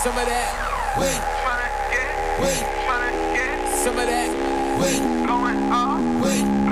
some of that. Wait, Tryna get, wait, tryna get, some of that. Wait, going up. wait.